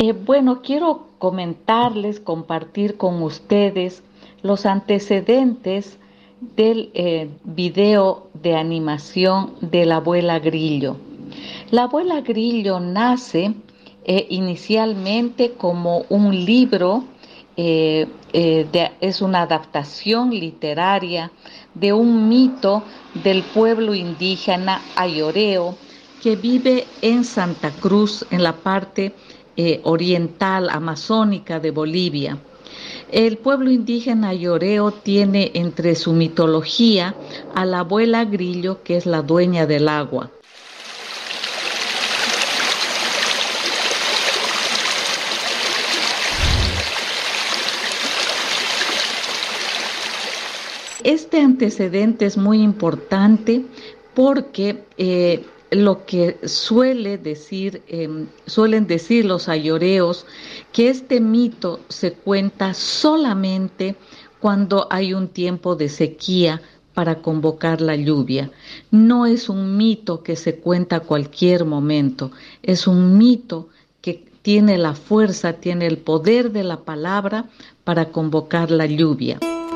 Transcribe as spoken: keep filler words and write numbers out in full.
Eh, bueno, quiero comentarles, compartir con ustedes los antecedentes del eh, video de animación de la abuela Grillo. La abuela Grillo nace eh, inicialmente como un libro, eh, eh, de- es una adaptación literaria de un mito del pueblo indígena ayoreo que vive en Santa Cruz, en la parte eh, oriental amazónica de Bolivia. El pueblo indígena ayoreo tiene entre su mitología a la abuela Grillo, que es la dueña del agua. Este antecedente es muy importante porque eh, lo que suele decir, eh, suelen decir los ayoreos, que este mito se cuenta solamente cuando hay un tiempo de sequía para convocar la lluvia. No es un mito que se cuenta a cualquier momento, es un mito que tiene la fuerza, tiene el poder de la palabra para convocar la lluvia.